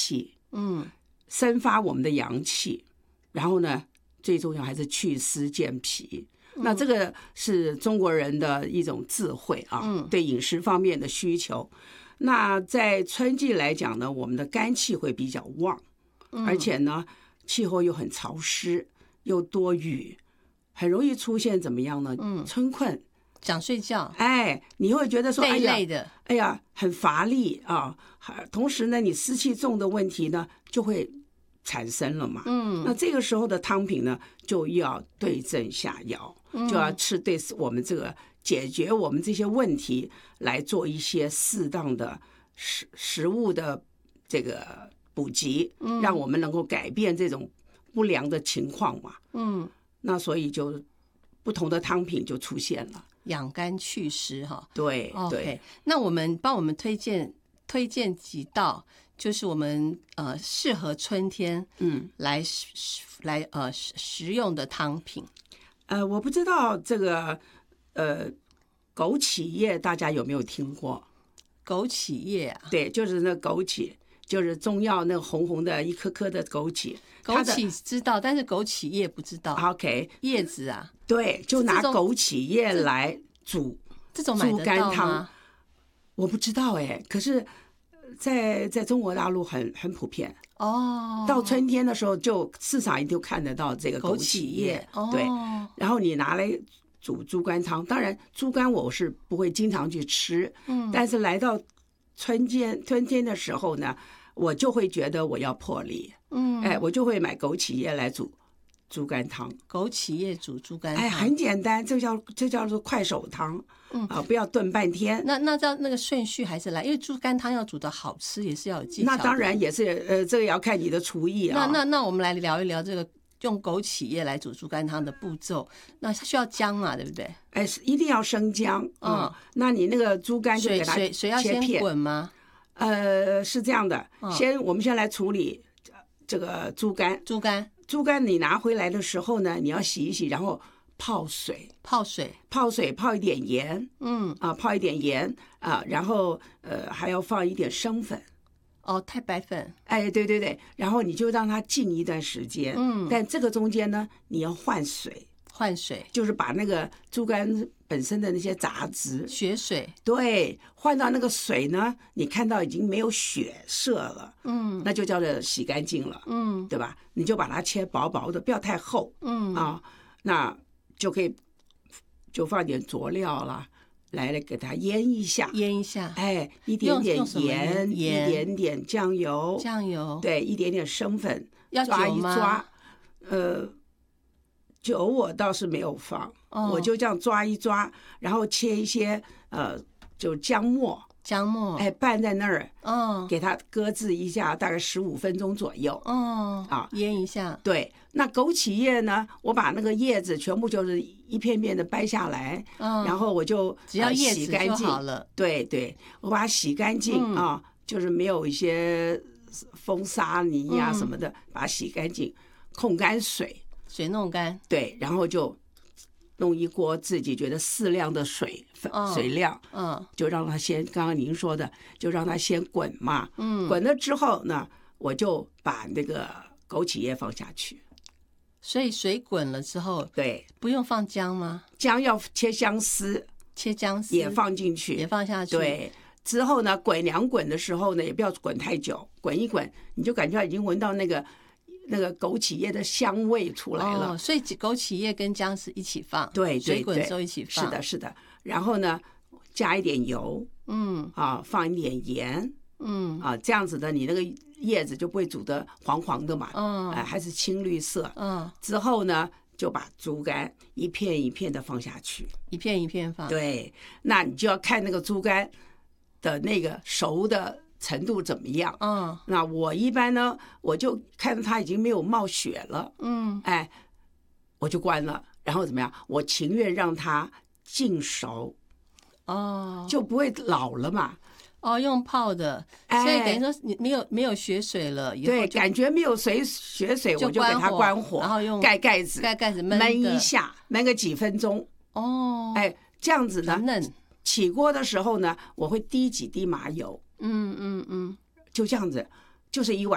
气，生发我们的阳气，然后呢，最重要还是祛湿健脾。那这个是中国人的一种智慧啊，对饮食方面的需求。那在春季来讲呢，我们的肝气会比较旺，而且呢，气候又很潮湿，又多雨，很容易出现怎么样呢？春困， 想睡觉， 你会觉得说， 累累的， 哎呀，很乏力啊。同时呢，你湿气重的问题呢，就会产生了嘛。那这个时候的汤品呢，就要对症下药，就要对我们这个解决我们这些问题，来做一些适当的食物的这个补给，让我们能够改变这种不良的情况嘛。那所以就不同的汤品就出现了， 养肝祛湿哈。 对 ，OK。那帮我们推荐几道，就是我们适合春天来食用的汤品。 我不知道这个枸杞叶大家有没有听过？ 枸杞叶啊？ 对，就是那枸杞，就是中药那个红红的一颗颗的枸杞。 枸杞知道，但是枸杞叶不知道。 OK， 叶子啊？ 对，就拿枸杞叶来煮这种买得到吗？ 我不知道可是在中国大陆很普遍哦。 到春天的时候，就市场一定看得到这个枸杞叶。对，然后你拿来煮猪肝汤。当然，猪肝我是不会经常去吃，但是来到春天的时候呢，我就会觉得我要破例，我就会买枸杞叶来煮猪肝汤。 枸杞叶煮猪肝汤， 很简单，这叫做快手汤，不要炖半天。 那照那个顺序还是来，因为猪肝汤要煮的好吃，也是要有技巧的。 那当然也是，这个要看你的厨艺啊。 那我们来聊一聊这个用枸杞叶来煮猪肝汤的步骤。那需要姜嘛，对不对？ 一定要生姜那你那个猪肝就给它切片。 水要先滚吗？ 是这样的，我们先来处理这个猪肝。猪肝你拿回来的时候呢，你要洗一洗，然后泡水，泡一点盐，泡一点盐然后还要放一点生粉。 太白粉。 对，然后你就让它浸一段时间。但这个中间呢，你要换水，就是把那个猪肝本身的那些杂质、 血水， 对，换到那个水呢，你看到已经没有血色了，那就叫做洗干净了，对吧？你就把它切薄薄的，不要太厚，那就可以就放点佐料啦，来给它腌一下，一点点盐，一点点酱油，对，一点点生粉，抓一抓，酒我倒是没有放，我就这样抓一抓，然后切一些就姜末，拌在那儿，给它搁置一下，大概15分钟左右， 腌一下。 对，那枸杞叶呢，我把那个叶子全部就是一片片的掰下来，然后我就只要叶子洗干净就好了。 对，我把它洗干净就是没有一些风沙泥什么的，把它洗干净，控干水弄干。 对，然后就弄一锅自己觉得适量的水量，就让它先，刚刚您说的，就让它先滚嘛，滚了之后呢，我就把那个枸杞叶放下去。 所以水滚了之后， 对， 不用放姜吗？ 姜要切姜丝也放进去， 也放下去。 对，之后呢，两滚的时候呢，也不要滚太久，滚一滚，你就感觉已经闻到那个枸杞叶的香味出来了。 所以枸杞叶跟姜是一起放， 对， 水滚的时候一起放。 是的。然后呢，加一点油，放一点盐，这样子的，你那个叶子就不会煮得黄黄的嘛，还是青绿色。之后呢，就把猪肝一片一片的放下去， 一片一片放。 对，那你就要看那个猪肝的那个熟的程度怎么样。那我一般呢，我就看它已经没有冒血了，我就关了，然后怎么样？我情愿让它净熟，就不会老了嘛。 用泡的，所以等于说你没有血水了以后， 对，感觉没有血水，我就给它关火， 然后用盖盖子焖一下，焖个几分钟。这样子呢，起锅的时候呢，我会滴几滴麻油，就这样子，就是一碗